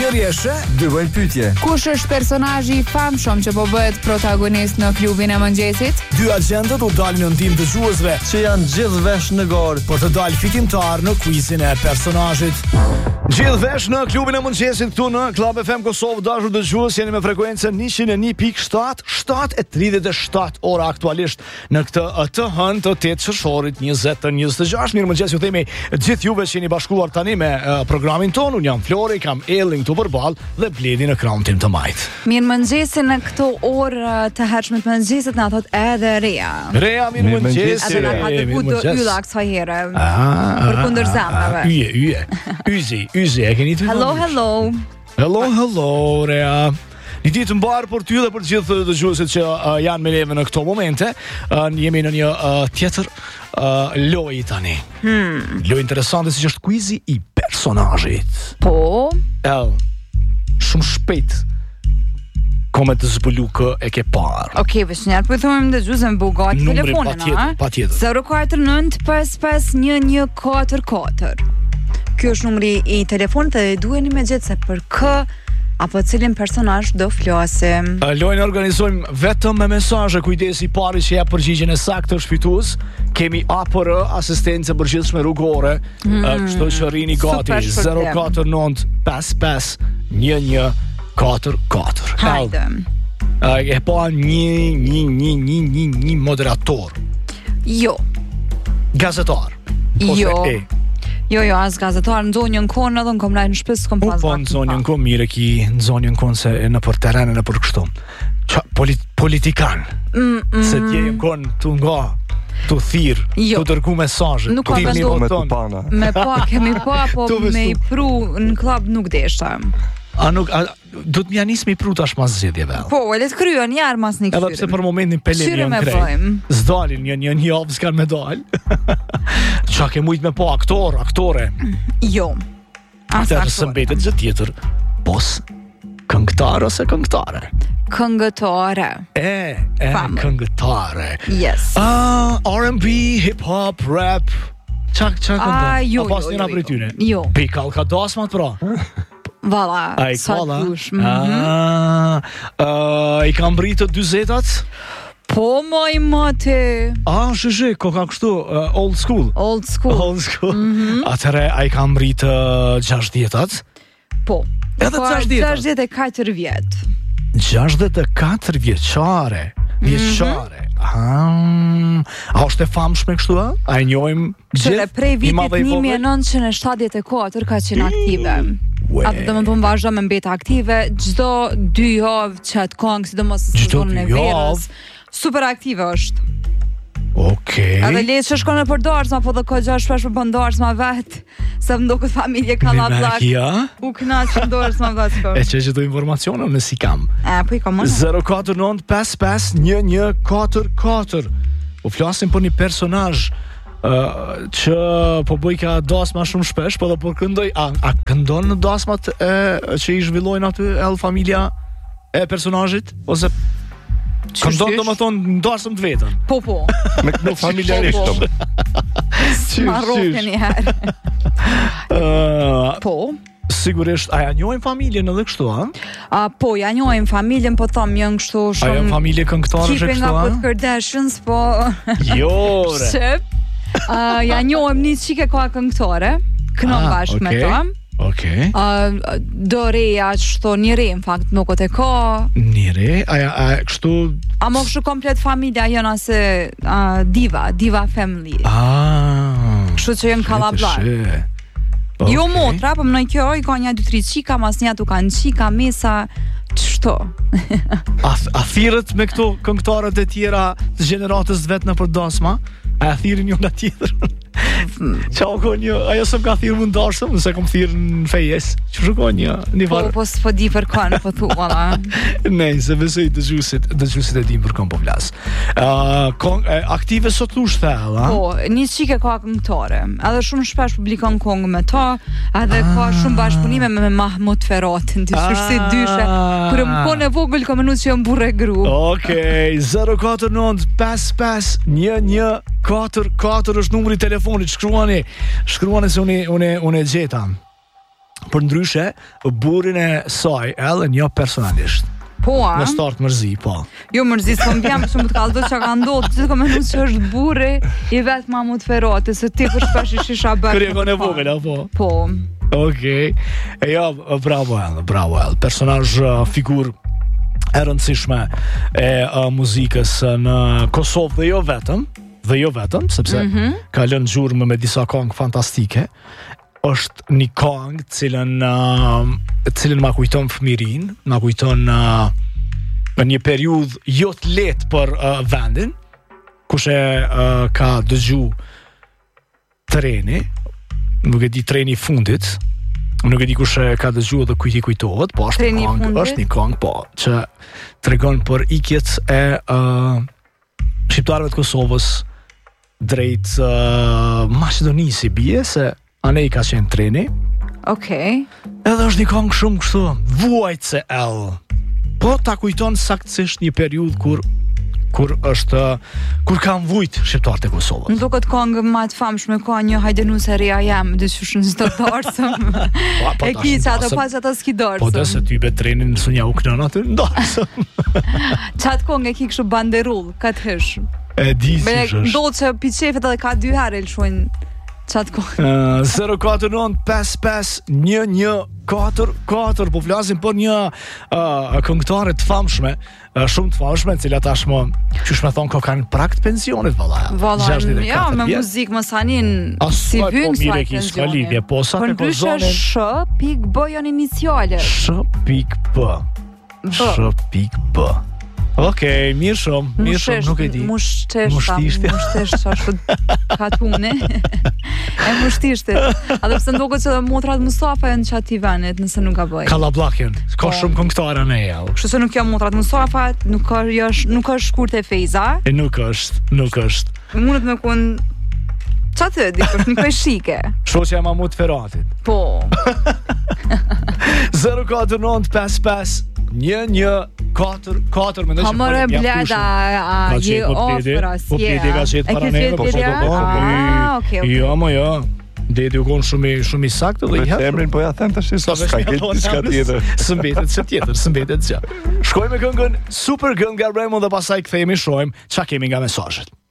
Njëri e sheh, dy bëjnë pyetje. Kush është personazhi i famshëm që po bëhet protagonist në klubin e mëngjesit? Dy agjentët u dalin në ndihmë dëgjuesve që janë gjithë vesh në gorë për të dalë fitimtar në quizin e personazhit. Gjithë vesh në klubin e mëngjesit këtu në Club FM Kosovë, dashur dëgjues, jeni me frekuencën 101.7, 7:37 ora aktualisht në këtë të hënë të 8 qershorit 2026. Mirëmëngjes ju themi gjithë juve që jeni bashkuar tani me programin ton. Unë jam Flori, kam Ellin këtu përballë dhe Bledi në krahun tim të majt. Mirëmëngjesi në këtë orë të hershme të mëngjesit na thot edhe Rea. Rea, mirëmëngjes. Atë na ka dëbuar ylla kësaj here. Përkundër zamrave. Yzi, e keni të Hello, Rea. Një ditë të mbarë për ty dhe për gjithë dëgjuesit që janë me neve në këto momente. Jemi në një tjetër lojë tani. Lojë interesante si që është quizi i personazhit. Po? Shumë shpejt. Kome të zbulu kë e ke parë. Okej, vëshnjarë, për thumim dëgjuesve me bugati telefonin, pa tjetër. 049-55-1144. Ky është numri i telefonit dhe duheni me gjetë se për kë apo cilin personazh do flasim. Lojën organizojmë vetëm me mesazhe. Kujdesi, pari që jep përgjigjen e saktë është fitues. Kemi APR, asistencë përgjithshme rrugore. Kështu që rrini gati. 049-55-1144. Hajde. E pa një moderator. Jo. Gazetar. Jo, as gazetar, në zonjën konë edhe në kom lajnë shpes, kom pas Po, në zonjën konë, mire ki në zonjën konë se në për terene, në për kështu. Politikan. Se t'je konë të nga, të thirë, të dërgu mesazhe. Nuk ka vendu me pa, kemi pa, po me i pru në klub nuk deshta. Do të mja nisë me i pru tash mas zgjedhjeve. Po, e le të kryon njarë mas një këshyrim. Edhe pse për momentin pelemi janë krej. Zdalin një javë s'kan me dal. Qa ke mujt me po aktore? Jo. Atër së mbetet gjë tjetër. Pos, këngëtar ose këngëtare? Këngëtare. Këngëtare. Yes. R&B, hip-hop, rap. Qa këndon? Jo. A pas njëra për tyne? Jo. Pikal ka dasmat pra? Vala, sa t'kush. I kam britë 40-at? Po, moj mate. Shëshë, ko ka kështu, old school. Atëre, i kam britë 60-at? Po. Edhe 60-at? 64 vjet. 64 vjeqare. A është e famshme kështu, a? A e njojmë gjithë? Prej vitit 1974 ka qenë aktive. Atë dhe më të më vazhdo me mbeta aktive. Gjdo 2 javë që atë kongë, si do mos sezonën e verës. Super aktive është. Okej. Edhe letë që shkone për darsma, po dhe ko gja shpesh për bën darsma vetë, se më do këtë familje ka la blak. U knaq për darsma vetë shko. E që të informacionën në si kam. Po i kam më. 049-55-1144. U flasim për një personazh që po bëj ka dasma shumë shpesh, po dhe por këndoj, a këndon në dasmat që i zhvillojnë aty familja e personazhit, ose këndon do më thonë në dasëm të vetën? Po. Me familjarisht. Ma roke njëherë. Po. Sigurisht, a ja njojnë familjen edhe kështu, a? Po, ja njojnë familjen, po thëmë jënë kështu shumë... A janë familje këngëtarë që kështu, a? Kipe nga Put Kardashians, po... Jore! Shëp. Ja njojmë një qike ka këngëtare, kënon bashkë me ta. Okej. Do reja qështu njëre, në fakt, nuk o te ka. Njëre? A kështu... A më kështu komplet familja jënë asë diva family. Kështu që jënë kalablak. Jo motra, për më në kjo, i ka një 2-3 qika, mas një tu kanë qika, mesa, qështu. A thirët me këto këngëtarët e tjera të gjeneratës vetë në për dasma? A thirë një nga tjetër? Qa o ko një, ajo se më ka thirë më ndarësëm, nëse kom thirë në fejes. Që shko një farë? Po s'po di për kanë, po thu, ala. Nej, se besoj dëgjusit e dim për kanë po vlasë. Aktive sot lush thellë, a? Po, një qike ka këngëtare. Edhe shumë shpesh publikon kongë me ta, edhe ka shumë bashkëpunime me Mahmut Feratin, të shursi dyshe. Kërë më kone vogël, ka menu që jë burre gru. Okej, 049-55-1144 është numri telefonit. Shkruani se unë e gjeta. Për ndryshe, burrin e saj, edhe një personalisht. Po, Në start mërzi, po. Jo mërzi, s'kom vjem shumë të kallë do që ka ndodhë, që të kom menu që është burri i vetë Mahmut Ferrati, se ti për shpesh i shisha bërë. Kërë e kone vogël, apo? Po. Okej. E ja, bravo El. Personazh, figur e rëndësishme e muzikës në Kosovë dhe jo vetëm, sepse ka lënë gjurmë me disa këngë fantastike. Është një këngë cilën ma kujton fëmirin, ma kujton një periudhë jo të lehtë për vendin, kush e ka dëgju treni, nuk e di treni i fundit, nuk e di kush e ka dëgju edhe kujt i kujtohet, po është një këngë, po, që tregon për ikjet e shqiptarëve të Kosovës drejt Maqedonisë bie se anej ka qenë treni. Okej. Edhe është një këngë shumë kështu, vuajtse El. Po ta kujton saktësisht një periudhë kur kanë vujt shqiptarët e Kosovës. Në duket këngë më të famshme ka një hajdenuse ria jam, dyqysh në çdo dorsëm. E ki që ato pas ato s'ki dorsëm. Po dëse ty be trenin në sunja u kënën aty në dorsëm. Qatë këngë e ki kështu banderull, ka të hysh. E di si është. Ndodhë që piqefet edhe ka 2 herë lëshojnë qatë këngë. 049-55-11-44, po flasim për një këngëtare të famshme, shumë të famshme, cila tashmë, qysh me thonë, ko kanë prakt pensionit, Valla, ja, me muzikë më sanin, si vynë sa pensionit. Për ndryshe Sh.B janë iniciale. Sh.B. Okej, mirë shumë, nuk e di. Mushteshta shumë katune. E mushtishte. Adhe pëse ndoket që motrat Mustafa e në qati venet, nëse nuk ka bëj. Kallabllakën, ka shumë këngëtare në e. Kështu se nuk jam motrat Mustafa, nuk është shkurt e Fejza. E nuk është. Mundet me kun qatë të dikush, një shike. Shoqja e Mahmut Ferratit. Po. 049-55-11-44 mendoj që Hamore bleda je ofra si e ka qetë para neve po jo më jo Dedi u konë shumë i saktë dhe i hapur. Emrin po ja them tash s'ka diçka tjetër. S'mbetet gjë. Shkojmë me këngën Super Girl nga Raymond dhe pastaj kthehemi shohim ç'a kemi nga mesazhet.